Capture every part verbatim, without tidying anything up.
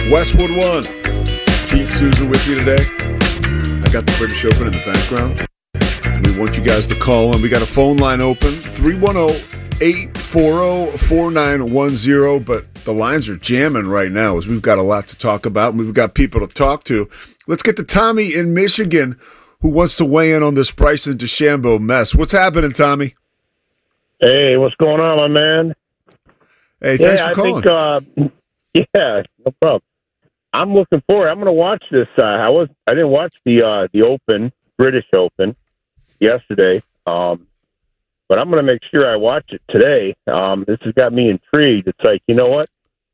Westwood One. Pete Souza with you today. I got the British Open in the background. And we want you guys to call in. We got a phone line open, three one zero, eight four zero, four nine one zero. But the lines are jamming right now as we've got a lot to talk about. And we've got people to talk to. Let's get to Tommy in Michigan who wants to weigh in on this Bryson DeChambeau mess. What's happening, Tommy? Hey, what's going on, my man? Hey, thanks yeah, for calling. I think, uh, yeah, no problem. I'm looking forward. I'm going to watch this. Uh, I was I didn't watch the uh, the Open, British Open, yesterday, um, but I'm going to make sure I watch it today. Um, this has got me intrigued. It's like, you know what?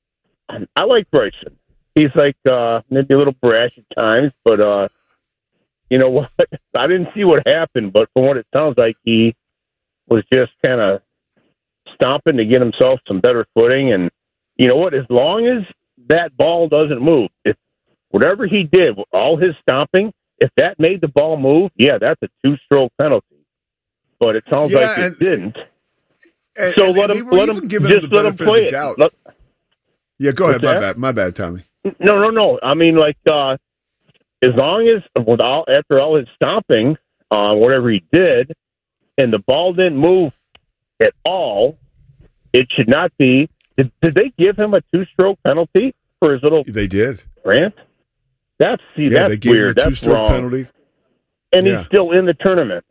I like Bryson. He's like uh, maybe a little brash at times, but uh, you know what? I didn't see what happened, but from what it sounds like, he was just kind of stomping to get himself some better footing. And you know what? As long as that ball doesn't move, if whatever he did, all his stomping, if that made the ball move, yeah, that's a two-stroke penalty. But it sounds yeah, like it and, didn't. And, so and, let and him, let him just him let him play it. Let, yeah, go ahead. My that? bad. My bad, Tommy. No, no, no. I mean, like, uh, as long as with all, after all his stomping, uh, whatever he did, and the ball didn't move at all, it should not be. Did, did they give him a two-stroke penalty for his little? They did. Rant? That's see, yeah, that's they gave weird. him a That's two-stroke wrong. penalty. And yeah. he's still in the tournament.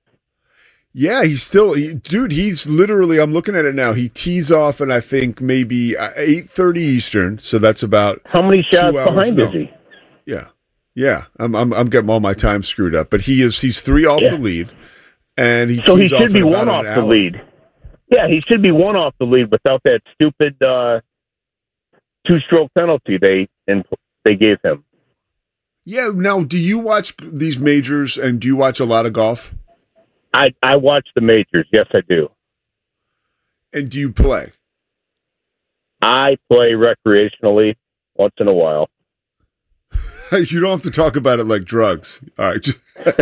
Yeah, he's still, he, dude. He's literally. I'm looking at it now. He tees off, and I think maybe eight thirty Eastern. So that's about how many shots hours, behind no. is he? Yeah, yeah. I'm, I'm I'm getting all my time screwed up, but he is. He's three off yeah. the lead, and he so he tees should off be in one about off an the hour. lead. Yeah, he should be one off the lead without that stupid uh, two-stroke penalty they and they gave him. Yeah. Now, do you watch these majors, and do you watch a lot of golf? I I watch the majors. Yes, I do. And do you play? I play recreationally once in a while. You don't have to talk about it like drugs. All right.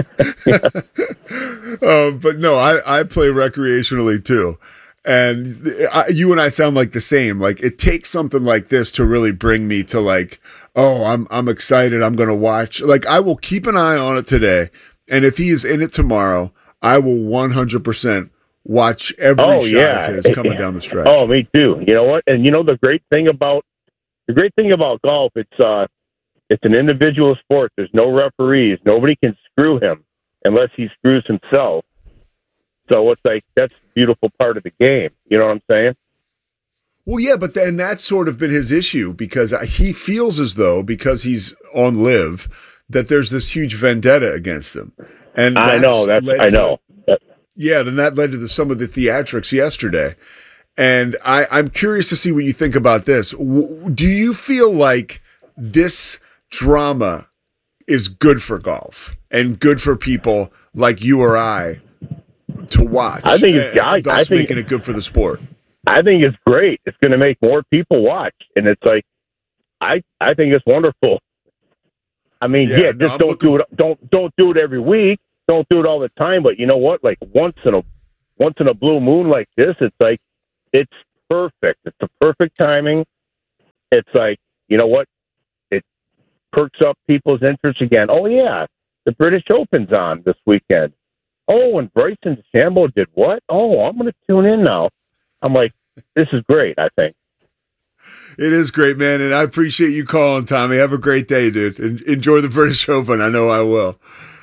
um, but no, I, I play recreationally too. And I, you and I sound like the same. Like it takes something like this to really bring me to like, oh, I'm I'm excited. I'm going to watch. Like I will keep an eye on it today. And if he is in it tomorrow, I will one hundred percent watch every oh, shot yeah. of his coming down the stretch. Oh, me too. You know what? And you know the great thing about the great thing about golf, it's uh it's an individual sport. There's no referees. Nobody can screw him unless he screws himself. So it's like that's the beautiful part of the game. You know what I'm saying? Well, yeah, but then that's sort of been his issue because he feels as though because he's on live that there's this huge vendetta against him. And I know that's I know. To, yeah, then that led to the, some of the theatrics yesterday. And I, I'm curious to see what you think about this. W- do you feel like this drama is good for golf and good for people like you or I to watch? I think it's uh, I, thus I think, making it good for the sport. I think it's great. It's going to make more people watch, and it's like I I think it's wonderful. I mean, yeah, yeah no, just I'm don't looking... do it. Don't don't do it every week. Don't do it all the time. But you know what? Like once in a once in a blue moon like this, it's like it's perfect. It's the perfect timing. It's like you know what? It perks up people's interest again. Oh yeah, the British Open's on this weekend. Oh, and Bryson DeChambeau did what? Oh, I'm going to tune in now. I'm like, this is great. I think. It is great, man, and I appreciate you calling, Tommy. Have a great day, dude. And enjoy the British Open. I know I will.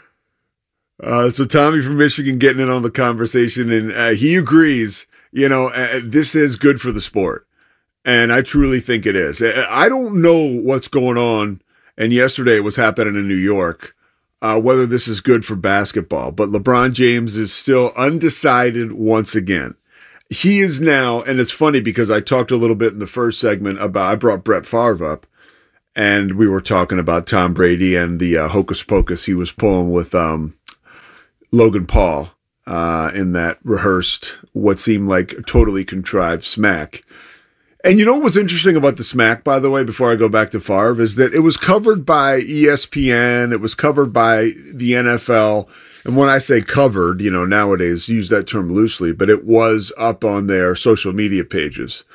Uh, so Tommy from Michigan getting in on the conversation, and uh, he agrees, you know, uh, this is good for the sport, and I truly think it is. I don't know what's going on, and yesterday it was happening in New York, uh, whether this is good for basketball, but LeBron James is still undecided once again. He is now, and it's funny because I talked a little bit in the first segment about, I brought Brett Favre up, and we were talking about Tom Brady and the uh, hocus pocus he was pulling with um, Logan Paul uh, in that rehearsed, what seemed like totally contrived smack. And you know what was interesting about the smack, by the way, before I go back to Favre, is that it was covered by E S P N, it was covered by the N F L. And when I say covered, you know, nowadays use that term loosely, but it was up on their social media pages.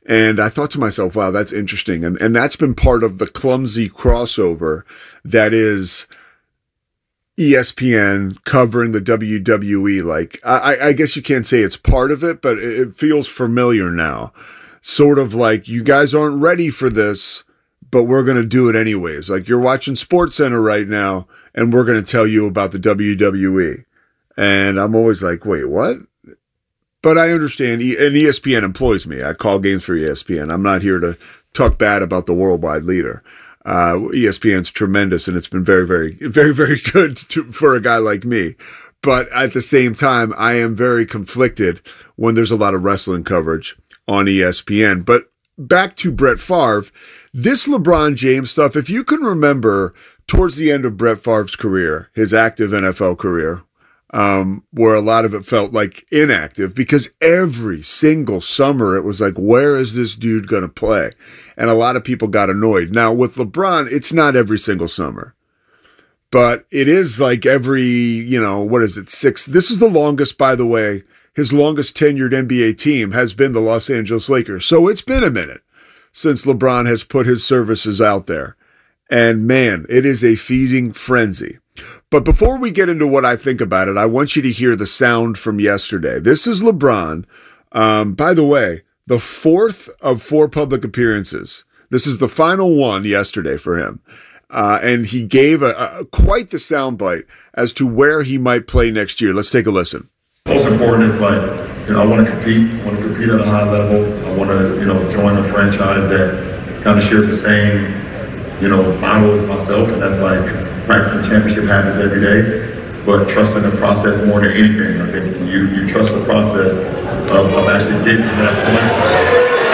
And I thought to myself, wow, that's interesting. And, and that's been part of the clumsy crossover that is E S P N covering the W W E. Like, I, I guess you can't say it's part of it, but it feels familiar now. Sort of like, you guys aren't ready for this, but we're going to do it anyways. Like, you're watching SportsCenter right now, and we're going to tell you about the W W E. And I'm always like, wait, what? But I understand, and E S P N employs me. I call games for E S P N. I'm not here to talk bad about the worldwide leader. Uh, E S P N's tremendous, and it's been very, very, very, very good to, for a guy like me. But at the same time, I am very conflicted when there's a lot of wrestling coverage on E S P N. But back to Brett Favre, this LeBron James stuff, if you can remember towards the end of Brett Favre's career, his active N F L career, um, where a lot of it felt like inactive, because every single summer it was like, where is this dude going to play? And a lot of people got annoyed. Now with LeBron, it's not every single summer, but it is like every, you know, what is it? Six. This is the longest, by the way, his longest tenured N B A team has been the Los Angeles Lakers. So it's been a minute since LeBron has put his services out there. And man, it is a feeding frenzy. But before we get into what I think about it, I want you to hear the sound from yesterday. This is LeBron. Um, by the way, the fourth of four public appearances. This is the final one yesterday for him. Uh, and he gave a, a quite the soundbite as to where he might play next year. Let's take a listen. Most important is, like, you know, I want to compete. I want to compete at a high level. I want to, you know, join a franchise that kind of shares the same, you know, model as myself, and that's like practicing championship habits every day, but trusting the process more than anything. I think you you trust the process of, of actually getting to that point.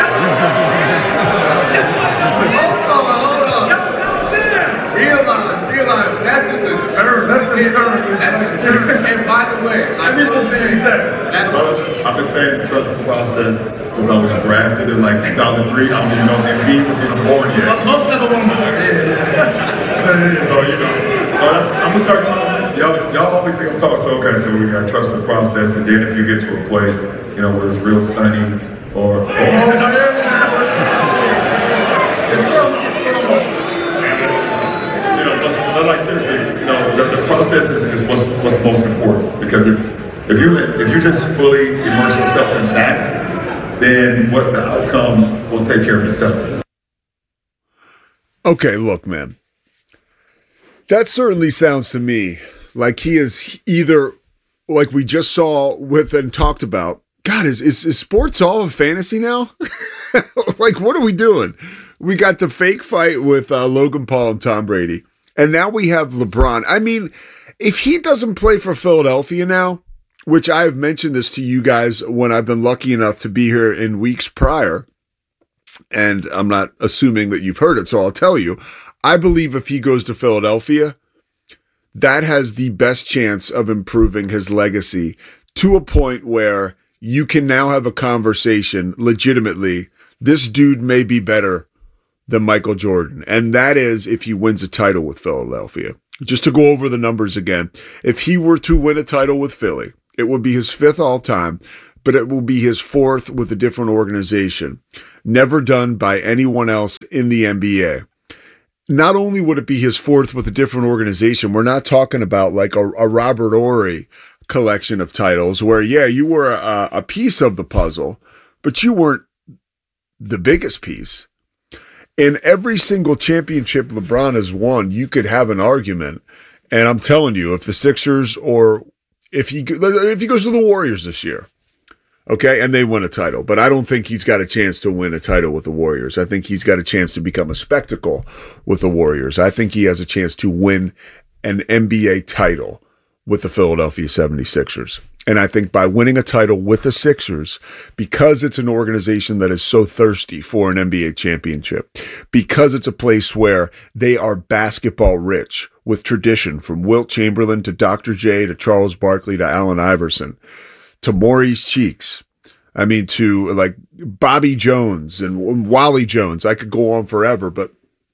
Realize, realize, that's just a term. That's a term. That's a term. And by the way, I just want to say that. I've been saying trust the process since I was drafted in like two thousand three. I mean, you know, M V was even born yet. Most of the one born. So, you know, so that's, I'm gonna start talking. Y'all, y'all always think I'm talking, so okay, so we gotta trust the process, and then if you get to a place, you know, where it's real sunny, or, or but like seriously, you know, the, the process is, is what's what's most important. Because if if you if you just fully immerse yourself in that, then what the outcome will take care of itself. Okay, look, man. That certainly sounds to me like he is either, like we just saw with and talked about, God, is is, is sports all a fantasy now? Like, what are we doing? We got the fake fight with uh, Logan Paul and Tom Brady. And now we have LeBron. I mean, if he doesn't play for Philadelphia now, which I have mentioned this to you guys when I've been lucky enough to be here in weeks prior, and I'm not assuming that you've heard it, so I'll tell you, I believe if he goes to Philadelphia, that has the best chance of improving his legacy to a point where you can now have a conversation legitimately. This dude may be better than Michael Jordan. And that is if he wins a title with Philadelphia. Just to go over the numbers again, if he were to win a title with Philly, it would be his fifth all time, but it will be his fourth with a different organization. Never done by anyone else in the N B A. Not only would it be his fourth with a different organization, we're not talking about like a, a Robert Horry collection of titles where, yeah, you were a, a piece of the puzzle, but you weren't the biggest piece. In every single championship LeBron has won, you could have an argument. And I'm telling you, if the Sixers or if he if he goes to the Warriors this year, okay, and they win a title, but I don't think he's got a chance to win a title with the Warriors. I think he's got a chance to become a spectacle with the Warriors. I think he has a chance to win an N B A title with the Philadelphia seventy-sixers. And I think by winning a title with the Sixers, because it's an organization that is so thirsty for an N B A championship, because it's a place where they are basketball rich with tradition from Wilt Chamberlain to Doctor J to Charles Barkley to Allen Iverson to Maurice Cheeks, I mean, to like Bobby Jones and Wally Jones. I could go on forever, but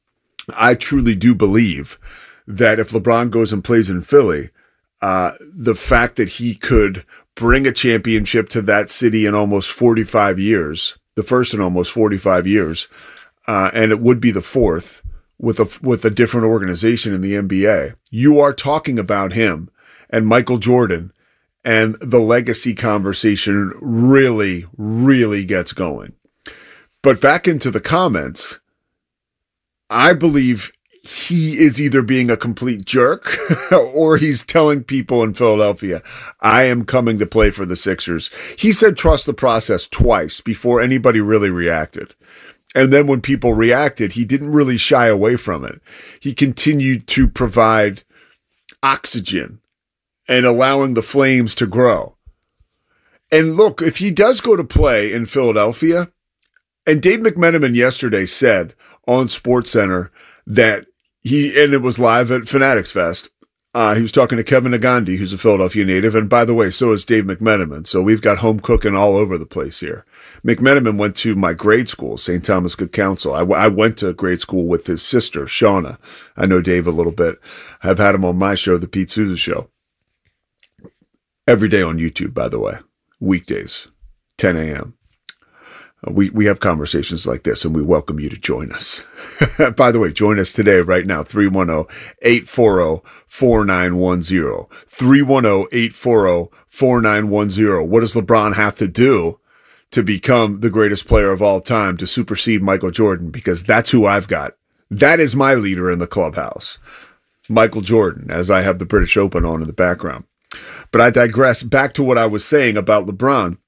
I truly do believe that if LeBron goes and plays in Philly, Uh, the fact that he could bring a championship to that city in almost forty-five years, the first in almost forty-five years, uh, and it would be the fourth with a with a different organization in the N B A. You are talking about him and Michael Jordan, and the legacy conversation really, really gets going. But back into the comments, I believe he is either being a complete jerk or he's telling people in Philadelphia, I am coming to play for the Sixers. He said trust the process twice before anybody really reacted. And then when people reacted, he didn't really shy away from it. He continued to provide oxygen and allowing the flames to grow. And look, if he does go to play in Philadelphia, and Dave McMenamin yesterday said on SportsCenter that he, and it was live at Fanatics Fest, uh, he was talking to Kevin Nagandi, who's a Philadelphia native, and by the way, so is Dave McMenamin. So we've got home cooking all over the place here. McMenamin went to my grade school, Saint Thomas Good Counsel. I, w- I went to grade school with his sister, Shauna. I know Dave a little bit. I've had him on my show, The Pete Souza Show. Every day on YouTube, by the way. Weekdays, ten a.m. Uh, we, we have conversations like this, and we welcome you to join us. By the way, join us today, right now, three one zero, eight four zero, four nine one zero. three one zero, eight four zero, four nine one zero. What does LeBron have to do to become the greatest player of all time, to supersede Michael Jordan? Because that's who I've got. That is my leader in the clubhouse, Michael Jordan, as I have the British Open on in the background. But I digress. Back to what I was saying about LeBron.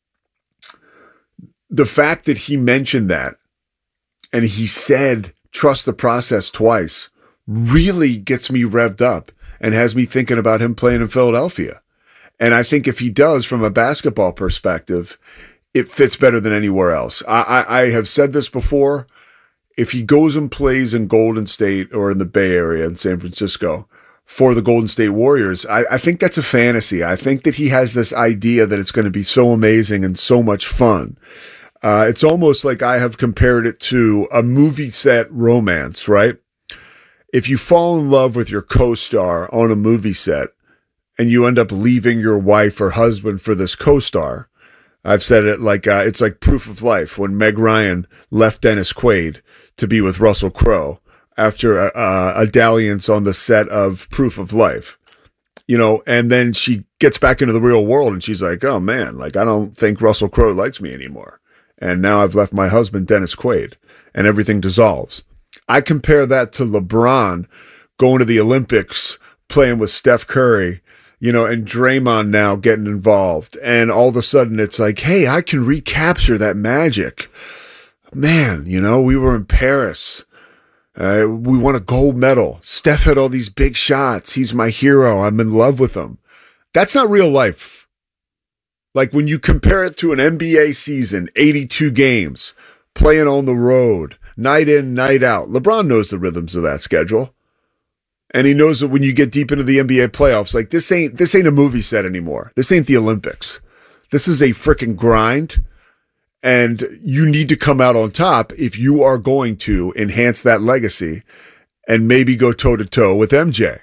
The fact that he mentioned that and he said, trust the process twice, really gets me revved up and has me thinking about him playing in Philadelphia. And I think if he does, from a basketball perspective, it fits better than anywhere else. I, I, I have said this before. If he goes and plays in Golden State or in the Bay Area in San Francisco for the Golden State Warriors, I, I think that's a fantasy. I think that he has this idea that it's going to be so amazing and so much fun. Uh, it's almost like I have compared it to a movie set romance, right? If you fall in love with your co-star on a movie set and you end up leaving your wife or husband for this co-star, I've said it like, uh, it's like Proof of Life when Meg Ryan left Dennis Quaid to be with Russell Crowe after a, a, a dalliance on the set of Proof of Life, you know, and then she gets back into the real world and she's like, oh man, like, I don't think Russell Crowe likes me anymore. And now I've left my husband, Dennis Quaid, and everything dissolves. I compare that to LeBron going to the Olympics, playing with Steph Curry, you know, and Draymond now getting involved. And all of a sudden it's like, hey, I can recapture that magic. Man, you know, we were in Paris. Uh, we won a gold medal. Steph had all these big shots. He's my hero. I'm in love with him. That's not real life. Like when you compare it to an N B A season, eighty-two games, playing on the road, night in, night out. LeBron knows the rhythms of that schedule. And he knows that when you get deep into the N B A playoffs, like this ain't this ain't a movie set anymore. This ain't the Olympics. This is a freaking grind. And you need to come out on top if you are going to enhance that legacy and maybe go toe-to-toe with M J.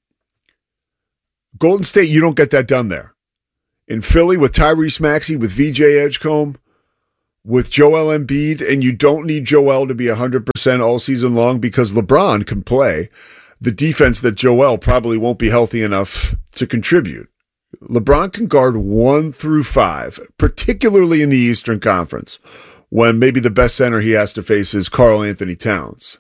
Golden State, you don't get that done there. In Philly with Tyrese Maxey, with V J Edgecombe, with Joel Embiid, and you don't need Joel to be one hundred percent all season long because LeBron can play the defense that Joel probably won't be healthy enough to contribute. LeBron can guard one through five, particularly in the Eastern Conference, when maybe the best center he has to face is Karl Anthony Towns.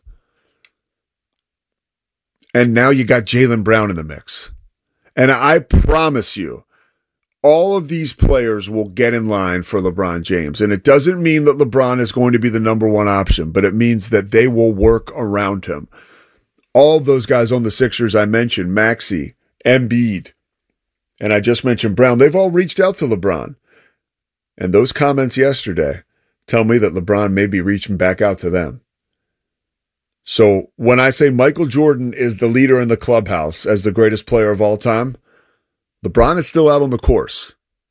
And now you got Jaylen Brown in the mix. And I promise you, all of these players will get in line for LeBron James. And it doesn't mean that LeBron is going to be the number one option, but it means that they will work around him. All of those guys on the Sixers I mentioned, Maxey, Embiid, and I just mentioned Brown, they've all reached out to LeBron. And those comments yesterday tell me that LeBron may be reaching back out to them. So when I say Michael Jordan is the leader in the clubhouse as the greatest player of all time, LeBron is still out on the course.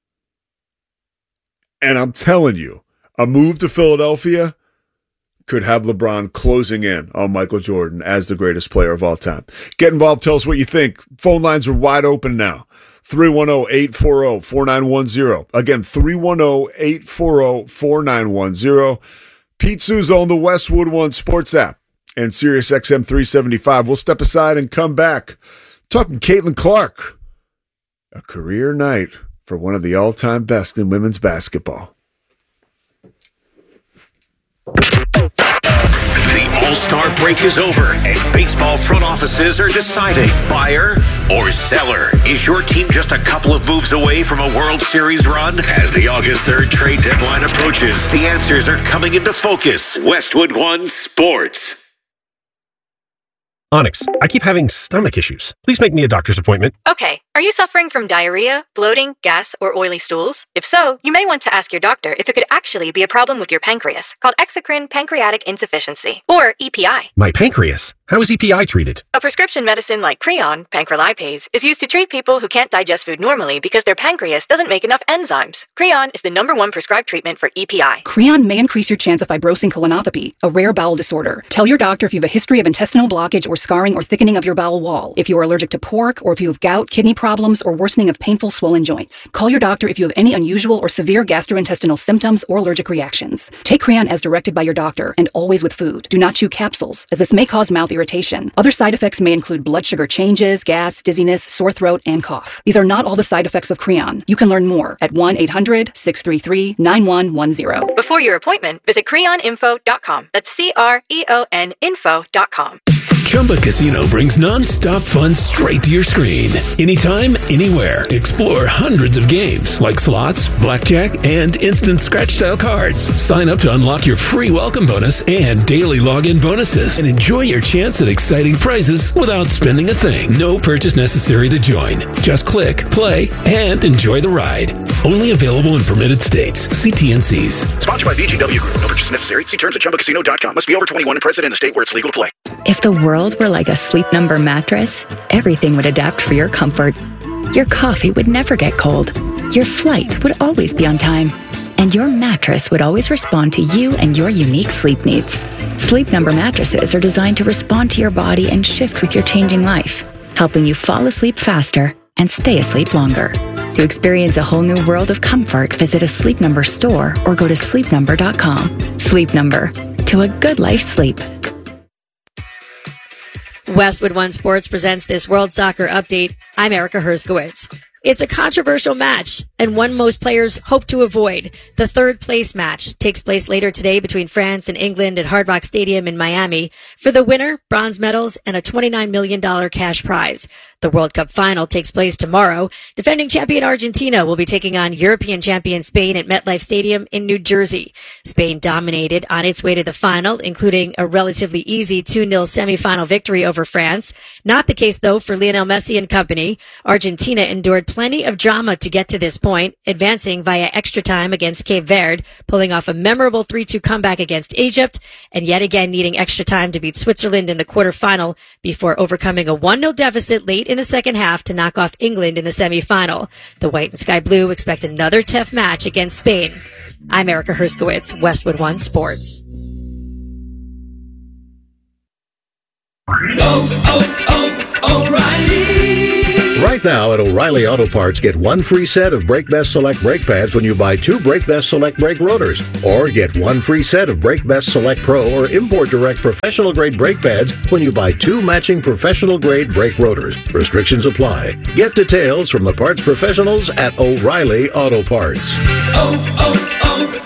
And I'm telling you, a move to Philadelphia could have LeBron closing in on Michael Jordan as the greatest player of all time. Get involved. Tell us what you think. Phone lines are wide open now. three one zero, eight four zero, four nine one zero. Again, three one zero, eight four zero, four nine one zero. Pete Souza on the Westwood One Sports app and Sirius X M three seventy-five. We'll step aside and come back talking Caitlin Clark. A career night for one of the all-time best in women's basketball. The All-Star break is over, and baseball front offices are deciding buyer or seller. Is your team just a couple of moves away from a World Series run? As the August third trade deadline approaches, the answers are coming into focus. Westwood One Sports. Onyx, I keep having stomach issues. Please make me a doctor's appointment. Okay. Are you suffering from diarrhea, bloating, gas, or oily stools? If so, you may want to ask your doctor if it could actually be a problem with your pancreas, called exocrine pancreatic insufficiency, or E P I. My pancreas? How is E P I treated? A prescription medicine like Creon, pancrelipase, is used to treat people who can't digest food normally because their pancreas doesn't make enough enzymes. Creon is the number one prescribed treatment for E P I. Creon may increase your chance of fibrosing colonopathy, a rare bowel disorder. Tell your doctor if you have a history of intestinal blockage or scarring or thickening of your bowel wall, if you are allergic to pork, or if you have gout, kidney problems, or worsening of painful swollen joints. Call your doctor if you have any unusual or severe gastrointestinal symptoms or allergic reactions. Take Creon as directed by your doctor, and always with food. Do not chew capsules, as this may cause mouth irritation. Other side effects may include blood sugar changes, gas, dizziness, sore throat, and cough. These are not all the side effects of Creon. You can learn more at one eight hundred, six three three, nine one one zero. Before your appointment, visit creon info dot com. That's C R E O N info dot com. Chumba Casino brings non-stop fun straight to your screen. Anytime, anywhere. Explore hundreds of games like slots, blackjack, and instant scratch-style cards. Sign up to unlock your free welcome bonus and daily login bonuses. And enjoy your chance at exciting prizes without spending a thing. No purchase necessary to join. Just click, play, and enjoy the ride. Only available in permitted states. See T N Cs. Sponsored by V G W Group. No purchase necessary. See terms at chumba casino dot com. Must be over twenty-one and present in the state where it's legal to play. If the world were like a Sleep Number mattress, everything would adapt for your comfort. Your coffee would never get cold. Your flight would always be on time. And your mattress would always respond to you and your unique sleep needs. Sleep Number mattresses are designed to respond to your body and shift with your changing life, helping you fall asleep faster and stay asleep longer. To experience a whole new world of comfort, visit a Sleep Number store or go to sleep number dot com. Sleep Number. To a good life sleep. Westwood One Sports presents this World Soccer Update. I'm Erica Herskowitz. It's a controversial match, and one most players hope to avoid. The third place match takes place later today between France and England at Hard Rock Stadium in Miami. For the winner, bronze medals and a twenty-nine million dollars cash prize. The World Cup final takes place tomorrow. Defending champion Argentina will be taking on European champion Spain at MetLife Stadium in New Jersey. Spain dominated on its way to the final, including a relatively easy two nil semifinal victory over France. Not the case, though, for Lionel Messi and company. Argentina endured plenty of drama to get to this point, advancing via extra time against Cape Verde, pulling off a memorable three two comeback against Egypt, and yet again needing extra time to beat Switzerland in the quarterfinal before overcoming a one nil deficit late in the second half to knock off England in the semifinal. The White and Sky Blue expect another tough match against Spain. I'm Erica Herskowitz, Westwood One Sports. Oh, oh, oh, O'Reilly! Right now at O'Reilly Auto Parts, get one free set of Brake Best Select brake pads when you buy two Brake Best Select brake rotors. Or get one free set of Brake Best Select Pro or Import Direct professional grade brake pads when you buy two matching professional grade brake rotors. Restrictions apply. Get details from the parts professionals at O'Reilly Auto Parts. Oh,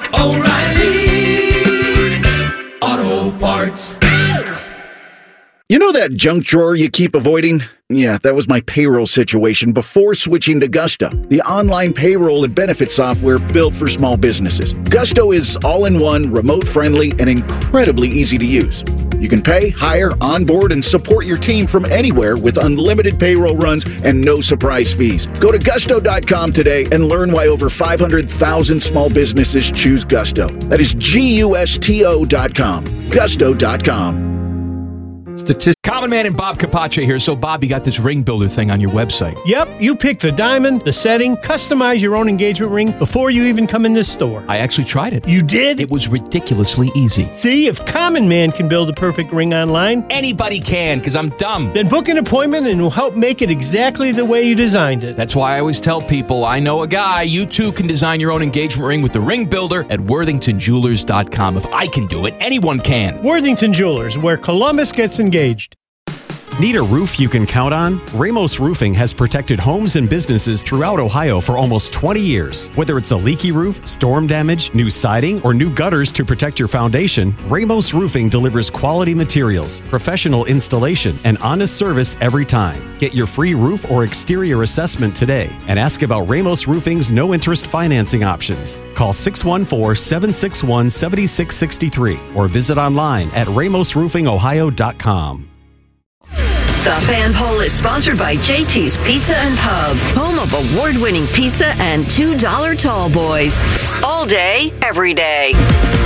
oh, oh, O'Reilly Auto Parts. You know that junk drawer you keep avoiding? Yeah, that was my payroll situation before switching to Gusto, the online payroll and benefit software built for small businesses. Gusto is all-in-one, remote-friendly, and incredibly easy to use. You can pay, hire, onboard, and support your team from anywhere with unlimited payroll runs and no surprise fees. Go to gusto dot com today and learn why over five hundred thousand small businesses choose Gusto. That is G U S T O dot com. gusto dot com. Statistics. Common Man and Bob Capace here. So, Bob, you got this ring builder thing on your website. Yep, you pick the diamond, the setting, customize your own engagement ring before you even come in this store. I actually tried it. You did? It was ridiculously easy. See, if Common Man can build a perfect ring online, anybody can, because I'm dumb. Then book an appointment and we'll help make it exactly the way you designed it. That's why I always tell people, I know a guy. You too can design your own engagement ring with the ring builder at worthington jewelers dot com. If I can do it, anyone can. Worthington Jewelers, where Columbus gets engaged. Need a roof you can count on? Ramos Roofing has protected homes and businesses throughout Ohio for almost twenty years. Whether it's a leaky roof, storm damage, new siding, or new gutters to protect your foundation, Ramos Roofing delivers quality materials, professional installation, and honest service every time. Get your free roof or exterior assessment today and ask about Ramos Roofing's no-interest financing options. Call six one four, seven six one, seven six six three or visit online at ramos roofing ohio dot com. The Fan Poll is sponsored by J T's Pizza and Pub, home of award-winning pizza and two dollar tall boys. All day, every day.